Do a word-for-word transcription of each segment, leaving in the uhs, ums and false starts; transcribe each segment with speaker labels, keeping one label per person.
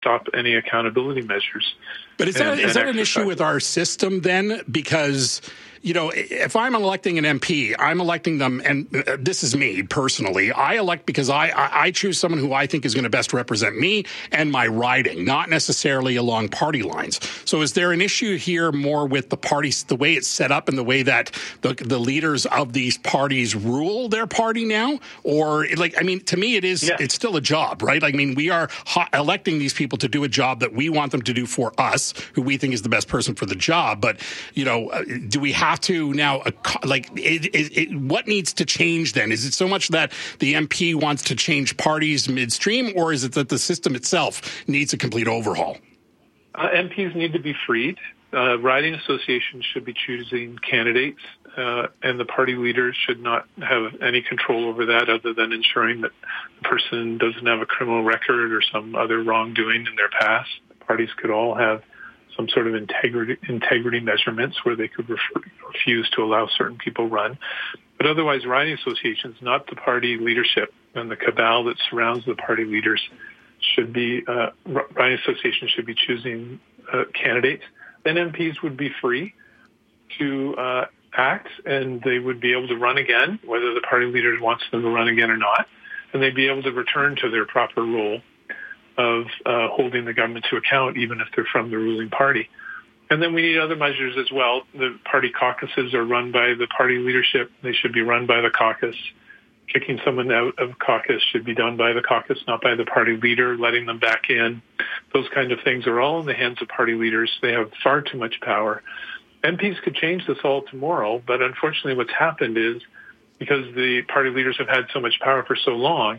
Speaker 1: stop any accountability measures.
Speaker 2: But is that, and, is that an issue with our system then? Because, you know, if I'm electing an M P, I'm electing them, and this is me personally. I elect because I, I, I choose someone who I think is going to best represent me and my riding, not necessarily along party lines. So is there an issue here more with the parties, the way it's set up and the way that the, the leaders of these parties rule their party now? Or, like, I mean, to me, it is, yeah. it's still a job, right? I mean, we are ho- electing these people to do a job that we want them to do for us, who we think is the best person for the job. But, you know, do we have to now, like, it, it, it, what needs to change then? Is it so much that the M P wants to change parties midstream, or is it that the system itself needs a complete overhaul?
Speaker 1: Uh, M Ps need to be freed. Uh, riding associations should be choosing candidates, uh, and the party leaders should not have any control over that other than ensuring that the person doesn't have a criminal record or some other wrongdoing in their past. Parties could all have some sort of integrity integrity measurements where they could refer, refuse to allow certain people run. But otherwise, riding associations, not the party leadership and the cabal that surrounds the party leaders, should be, uh, riding associations should be choosing uh, candidates. Then M Ps would be free to uh, act, and they would be able to run again, whether the party leaders wants them to run again or not, and they'd be able to return to their proper role of uh, holding the government to account, even if they're from the ruling party. And then we need other measures as well. The party caucuses are run by the party leadership. They should be run by the caucus. Kicking someone out of caucus should be done by the caucus, not by the party leader. Letting them back in, those kind of things are all in the hands of party leaders. They have far too much power. M Ps could change this all tomorrow, but unfortunately what's happened is because the party leaders have had so much power for so long,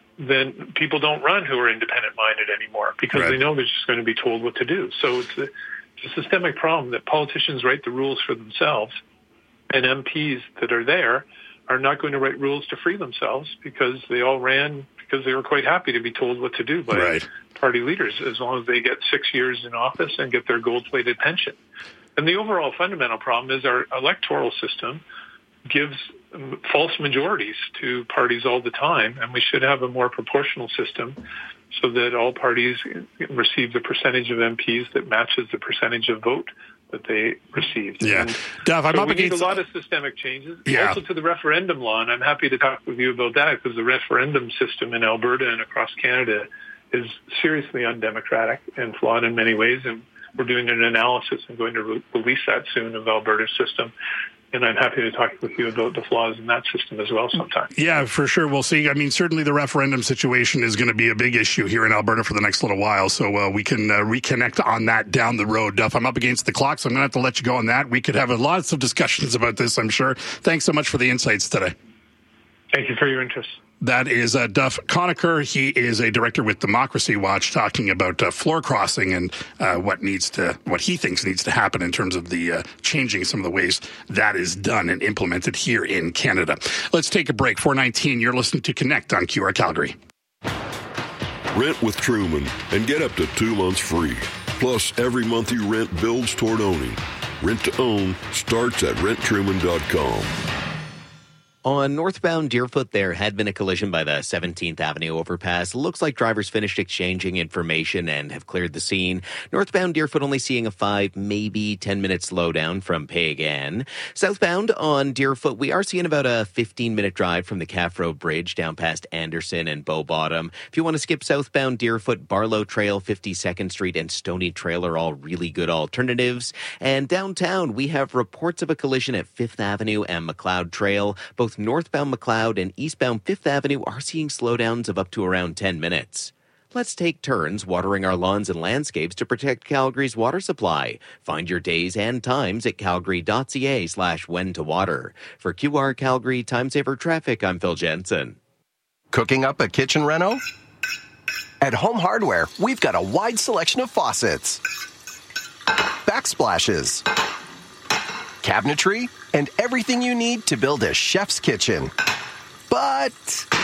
Speaker 1: then people don't run who are independent-minded anymore because right. they know they're just going to be told what to do. So it's a, it's a systemic problem that politicians write the rules for themselves, and M Ps that are there are not going to write rules to free themselves because they all ran because they were quite happy to be told what to do by right. party leaders as long as they get six years in office and get their gold-plated pension. And the overall fundamental problem is our electoral system gives false majorities to parties all the time, and we should have a more proportional system so that all parties receive the percentage of M Ps that matches the percentage of vote that they received.
Speaker 2: Yeah,
Speaker 1: and
Speaker 2: Duff, I'm
Speaker 1: so
Speaker 2: up
Speaker 1: we
Speaker 2: against
Speaker 1: need a lot of systemic changes.
Speaker 2: Yeah.
Speaker 1: Also to the referendum law, and I'm happy to talk with you about that because the referendum system in Alberta and across Canada is seriously undemocratic and flawed in many ways, and we're doing an analysis and going to re- release that soon of Alberta's system. And I'm happy to talk with you about the flaws in that system as well sometime.
Speaker 2: Yeah, for sure. We'll see. I mean, certainly the referendum situation is going to be a big issue here in Alberta for the next little while. So uh, we can uh, reconnect on that down the road. Duff, I'm up against the clock, so I'm going to have to let you go on that. We could have a lots of discussions about this, I'm sure. Thanks so much for the insights today.
Speaker 1: Thank you for your interest.
Speaker 2: That is uh, Duff Conacher. He is a director with Democracy Watch, talking about uh, floor crossing and uh, what needs to, what he thinks needs to happen in terms of the uh, changing some of the ways that is done and implemented here in Canada. Let's take a break. four nineteen, you're listening to Connect on Q R Calgary.
Speaker 3: Rent with Truman and get up to two months free. Plus, every month you rent builds toward owning. Rent to own starts at rent truman dot com.
Speaker 4: On northbound Deerfoot, there had been a collision by the seventeenth Avenue overpass. Looks like drivers finished exchanging information and have cleared the scene. Northbound Deerfoot only seeing a five, maybe ten-minute slowdown from Pay Again. Southbound on Deerfoot, we are seeing about a fifteen-minute drive from the Calf Road Bridge down past Anderson and Bow Bottom. If you want to skip southbound Deerfoot, Barlow Trail, fifty-second Street, and Stony Trail are all really good alternatives. And downtown, we have reports of a collision at Fifth Avenue and McLeod Trail. Both northbound McLeod and eastbound Fifth Avenue are seeing slowdowns of up to around ten minutes. Let's take turns watering our lawns and landscapes to protect Calgary's water supply. Find your days and times at calgary.ca slash when to water. For Q R Calgary Time Saver Traffic, I'm Phil Jensen.
Speaker 5: Cooking up a kitchen reno? At Home Hardware, we've got a wide selection of faucets, backsplashes, cabinetry, and everything you need to build a chef's kitchen. But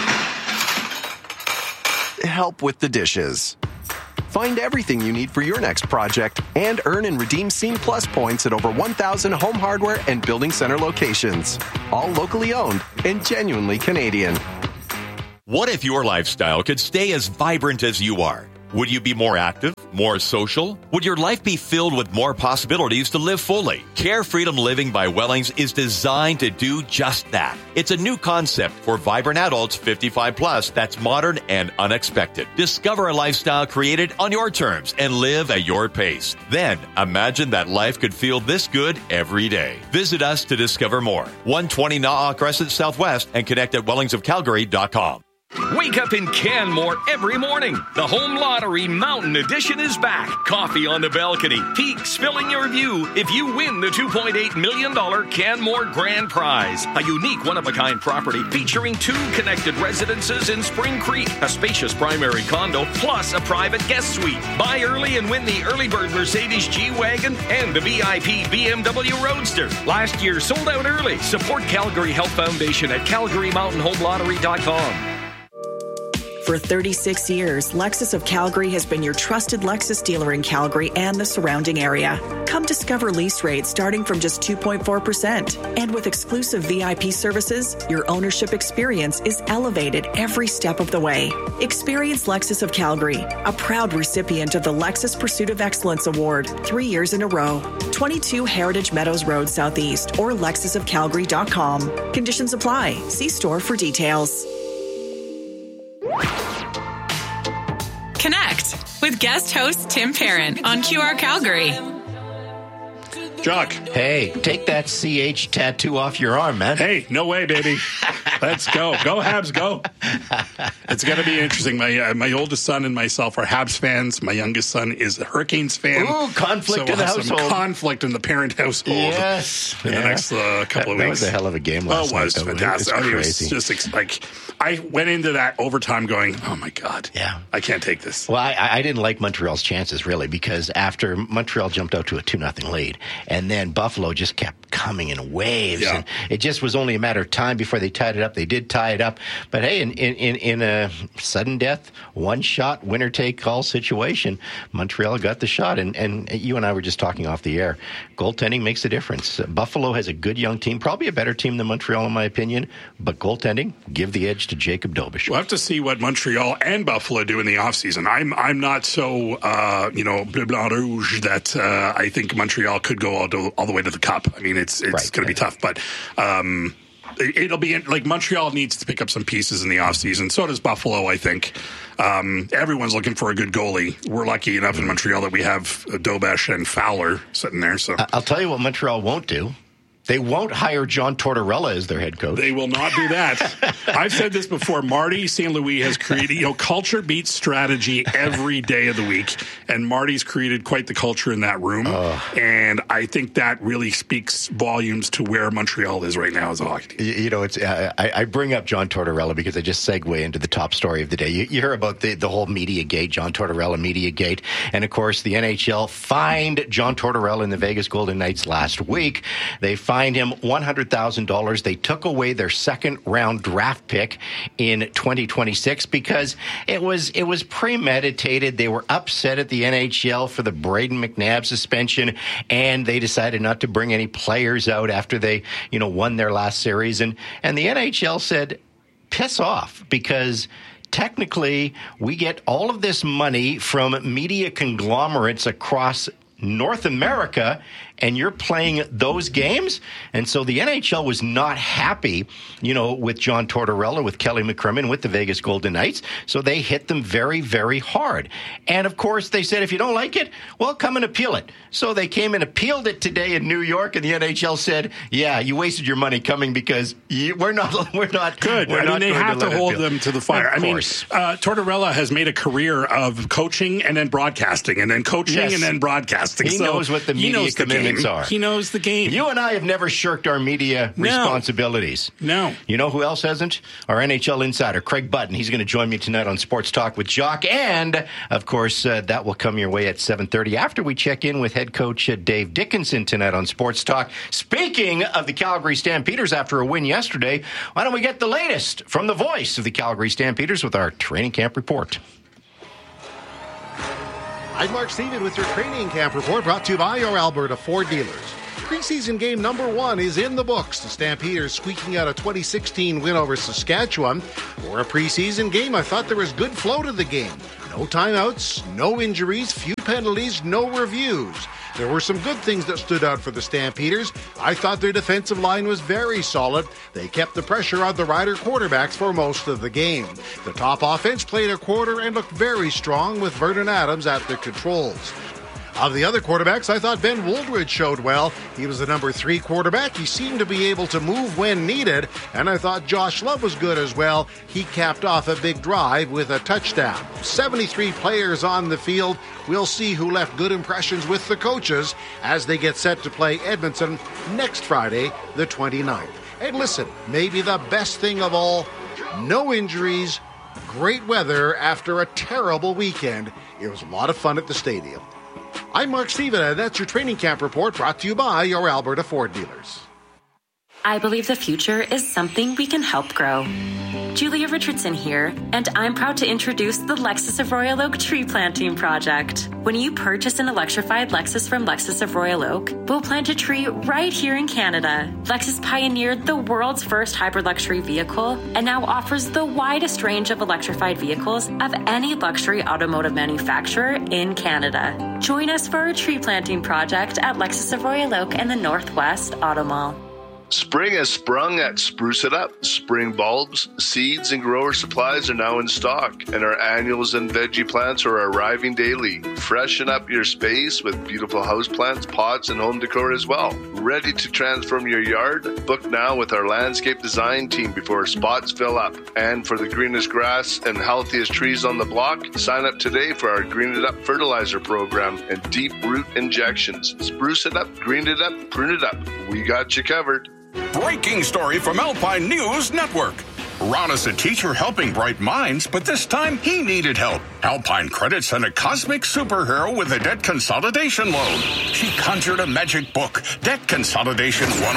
Speaker 5: help with the dishes. Find everything you need for your next project and earn and redeem Scene Plus points at over one thousand Home Hardware and Building Center locations. All locally owned and genuinely Canadian.
Speaker 6: What if your lifestyle could stay as vibrant as you are? Would you be more active, more social? Would your life be filled with more possibilities to live fully? Care Freedom Living by Wellings is designed to do just that. It's a new concept for vibrant adults fifty-five plus that's modern and unexpected. Discover a lifestyle created on your terms and live at your pace. Then imagine that life could feel this good every day. Visit us to discover more. one twenty Na'a Crescent Southwest and connect at wellings of calgary dot com.
Speaker 7: Wake up in Canmore every morning. The Home Lottery Mountain Edition is back. Coffee on the balcony. Peaks filling your view if you win the two point eight million dollars Canmore Grand Prize. A unique one-of-a-kind property featuring two connected residences in Spring Creek, a spacious primary condo, plus a private guest suite. Buy early and win the Early Bird Mercedes G-Wagon and the V I P B M W Roadster. Last year sold out early. Support Calgary Health Foundation at calgary mountain home lottery dot com.
Speaker 8: For thirty-six years, Lexus of Calgary has been your trusted Lexus dealer in Calgary and the surrounding area. Come discover lease rates starting from just two point four percent. And with exclusive V I P services, your ownership experience is elevated every step of the way. Experience Lexus of Calgary, a proud recipient of the Lexus Pursuit of Excellence Award, three years in a row. twenty-two Heritage Meadows Road Southeast or lexus of calgary dot com. Conditions apply. See store for details.
Speaker 9: Connect with guest host Tim Parent on Q R Calgary.
Speaker 2: Jock.
Speaker 10: Hey, take that C H tattoo off your arm, man.
Speaker 2: Hey, no way, baby. Let's go. Go, Habs, go. It's going to be interesting. My uh, my oldest son and myself are Habs fans. My youngest son is a Hurricanes fan.
Speaker 10: Ooh, conflict
Speaker 2: so
Speaker 10: in
Speaker 2: we'll
Speaker 10: the
Speaker 2: have
Speaker 10: household.
Speaker 2: Some conflict in the parent household.
Speaker 10: Yes.
Speaker 2: In
Speaker 10: yeah.
Speaker 2: the next uh, couple
Speaker 10: that,
Speaker 2: of weeks.
Speaker 10: That was a hell of a game last
Speaker 2: night. Oh, it was
Speaker 10: night,
Speaker 2: fantastic.
Speaker 10: It was,
Speaker 2: I mean,
Speaker 10: crazy.
Speaker 2: it was just like, I went into that overtime going, oh, my God.
Speaker 10: Yeah.
Speaker 2: I can't take this.
Speaker 10: Well, I, I didn't like Montreal's chances, really, because after Montreal jumped out to a two nothing lead, and then Buffalo just kept coming in waves.
Speaker 2: Yeah.
Speaker 10: And it just was only a matter of time before they tied it up. They did tie it up. But, hey, in, in, in a sudden death, one-shot, winner-take-all situation, Montreal got the shot. And, and you and I were just talking off the air. Goaltending makes a difference. Buffalo has a good young team, probably a better team than Montreal, in my opinion. But goaltending, give the edge to Jacob Dobish.
Speaker 2: We'll have to see what Montreal and Buffalo do in the offseason. I'm I'm not so, uh, you know, bleu blanc rouge that uh, I think Montreal could go all, to, all the way to the cup. I mean, it's it's
Speaker 10: Right.
Speaker 2: going to be tough. But um, it, it'll be, like, Montreal needs to pick up some pieces in the offseason. So does Buffalo, I think. Um, everyone's looking for a good goalie. We're lucky enough in Montreal that we have Dobish and Fowler sitting there. So
Speaker 10: I'll tell you what Montreal won't do. They won't hire John Tortorella as their head coach.
Speaker 2: They will not do that. I've said this before. Marty Saint Louis has created, you know, culture beats strategy every day of the week. And Marty's created quite the culture in that room. Uh, and I think that really speaks volumes to where Montreal is right now as a hockey team.
Speaker 10: You know, it's uh, I, I bring up John Tortorella because I just segue into the top story of the day. You, you hear about the, the whole media gate, John Tortorella media gate. And, of course, the N H L fined John Tortorella and the Vegas Golden Knights last week. They fined fined him one hundred thousand dollars. They took away their second round draft pick in twenty twenty-six because it was it was premeditated. They were upset at the N H L for the Braden McNabb suspension, and they decided not to bring any players out after they, you know, won their last series. And and the N H L said, piss off, because technically we get all of this money from media conglomerates across North America, and you're playing those games. And so the N H L was not happy, you know, with John Tortorella, with Kelly McCrimmon, with the Vegas Golden Knights. So they hit them very, very hard. And of course, they said, if you don't like it, well, come and appeal it. So they came and appealed it today in New York, and the N H L said, yeah, you wasted your money coming because you, we're not, we're not
Speaker 2: good.
Speaker 10: We're
Speaker 2: I
Speaker 10: not
Speaker 2: mean, they have to hold
Speaker 10: appeal.
Speaker 2: them to the fire. I mean, uh, Tortorella has made a career of coaching and then broadcasting, and then coaching
Speaker 10: Yes.
Speaker 2: and then broadcasting.
Speaker 10: He
Speaker 2: so
Speaker 10: knows what the media commitments are.
Speaker 2: He knows the game.
Speaker 10: You and I have never shirked our media
Speaker 2: No.
Speaker 10: responsibilities.
Speaker 2: No.
Speaker 10: You know who else hasn't? Our N H L insider, Craig Button. He's going to join me tonight on Sports Talk with Jock. And, of course, uh, that will come your way at seven thirty after we check in with head coach uh, Dave Dickinson tonight on Sports Talk. Speaking of the Calgary Stampeders after a win yesterday, why don't we get the latest from the voice of the Calgary Stampeders with our training camp report.
Speaker 11: I'm Mark Steven with your training camp report brought to you by your Alberta Ford dealers. Preseason game number one is in the books. The Stampeders squeaking out a twenty sixteen win over Saskatchewan. For a preseason game, I thought there was good flow to the game. No timeouts, no injuries, few penalties, no reviews. There were some good things that stood out for the Stampeders. I thought their defensive line was very solid. They kept the pressure on the Rider quarterbacks for most of the game. The top offense played a quarter and looked very strong with Vernon Adams at the controls. Of the other quarterbacks, I thought Ben Wooldridge showed well. He was the number three quarterback. He seemed to be able to move when needed. And I thought Josh Love was good as well. He capped off a big drive with a touchdown. seventy-three players on the field. We'll see who left good impressions with the coaches as they get set to play Edmonton next Friday, the twenty-ninth. And listen, maybe the best thing of all, no injuries, great weather after a terrible weekend. It was a lot of fun at the stadium. I'm Mark Steven, and that's your training camp report brought to you by your Alberta Ford dealers.
Speaker 12: I believe the future is something we can help grow. Julia Richardson here, and I'm proud to introduce the Lexus of Royal Oak Tree Planting Project. When you purchase an electrified Lexus from Lexus of Royal Oak, we'll plant a tree right here in Canada. Lexus pioneered the world's first hybrid luxury vehicle and now offers the widest range of electrified vehicles of any luxury automotive manufacturer in Canada. Join us for our tree planting project at Lexus of Royal Oak and the Northwest Auto Mall.
Speaker 13: Spring has sprung at Spruce It Up. Spring bulbs, seeds, and grower supplies are now in stock, and our annuals and veggie plants are arriving daily. Freshen up your space with beautiful houseplants, pots, and home decor as well. Ready to transform your yard? Book now with our landscape design team before spots fill up. And for the greenest grass and healthiest trees on the block, sign up today for our Green It Up fertilizer program and deep root injections. Spruce it up, green it up, prune it up. We got you covered.
Speaker 14: Breaking story from Alpine News Network. Ron is a teacher helping bright minds, but this time he needed help. Alpine Credit sent a cosmic superhero with a debt consolidation loan. She conjured a magic book, Debt Consolidation one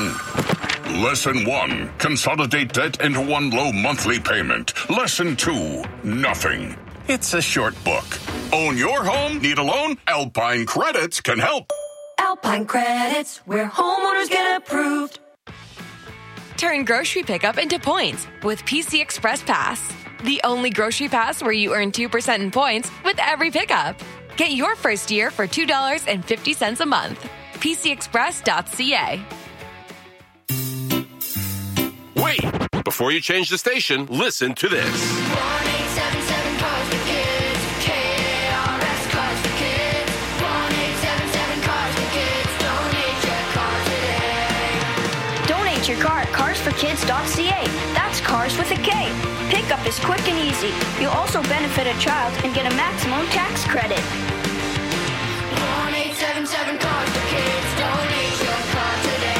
Speaker 14: oh one. Lesson one, consolidate debt into one low monthly payment. Lesson two, nothing. It's a short book. Own your home? Need a loan? Alpine Credits can help.
Speaker 15: Alpine Credits, where homeowners get approved.
Speaker 16: Turn grocery pickup into points with P C Express Pass. The only grocery pass where you earn two percent in points with every pickup. Get your first year for two dollars and fifty cents a month. P C express dot c a.
Speaker 17: Wait! Before you change the station, listen to this.
Speaker 15: one eight seven seven Cars for Kids. K R S Cars for Kids. one eight seven seven Cars for Kids. Donate your car today.
Speaker 18: Donate your car at cars for kids dot c a. That's cars with a K. Pickup is quick and easy. You'll also benefit a child and get a maximum tax credit.
Speaker 15: one eight seven seven Cars for Kids. Donate your car today.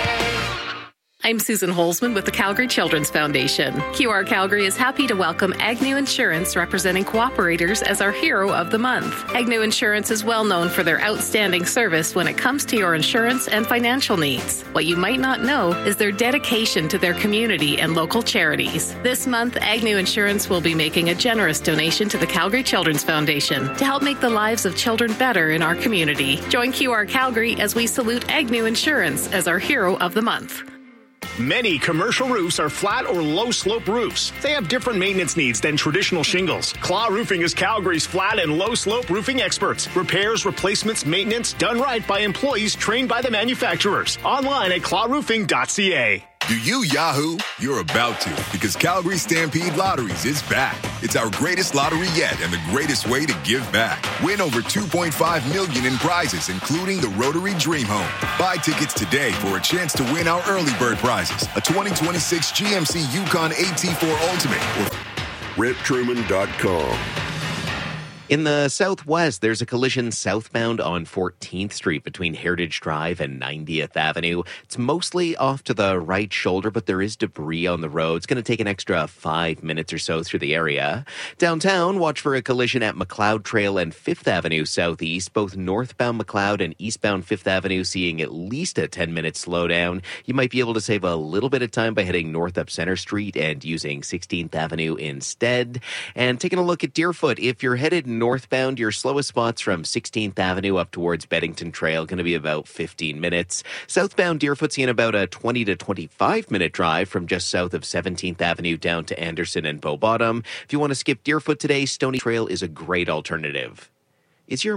Speaker 19: I'm Susan Holzman with the Calgary Children's Foundation. Q R Calgary is happy to welcome Agnew Insurance, representing cooperators, as our hero of the month. Agnew Insurance is well known for their outstanding service when it comes to your insurance and financial needs. What you might not know is their dedication to their community and local charities. This month, Agnew Insurance will be making a generous donation to the Calgary Children's Foundation to help make the lives of children better in our community. Join Q R Calgary as we salute Agnew Insurance as our hero of the month.
Speaker 20: Many commercial roofs are flat or low-slope roofs. They have different maintenance needs than traditional shingles. Claw Roofing is Calgary's flat and low-slope roofing experts. Repairs, replacements, maintenance done right by employees trained by the manufacturers. Online at claw roofing dot c a.
Speaker 21: Do you Yahoo? You're about to, because Calgary Stampede Lotteries is back. It's our greatest lottery yet and the greatest way to give back. Win over two point five million dollars in prizes, including the Rotary Dream Home. Buy tickets today for a chance to win our early bird prizes, a twenty twenty-six G M C Yukon A T four Ultimate. Or
Speaker 3: rent truman dot com.
Speaker 4: In the southwest, there's a collision southbound on fourteenth Street between Heritage Drive and ninetieth Avenue. It's mostly off to the right shoulder, but there is debris on the road. It's going to take an extra five minutes or so through the area. Downtown, watch for a collision at McLeod Trail and fifth Avenue Southeast. Both northbound McLeod and eastbound fifth Avenue seeing at least a ten-minute slowdown. You might be able to save a little bit of time by heading north up Center Street and using sixteenth Avenue instead. And taking a look at Deerfoot, if you're headed north, northbound, your slowest spots from sixteenth Avenue up towards Beddington Trail going to be about fifteen minutes. Southbound Deerfoot seeing about a twenty to twenty-five minute drive from just south of seventeenth Avenue down to Anderson and Bow Bottom. If you want to skip Deerfoot today, Stony Trail is a great alternative. Is your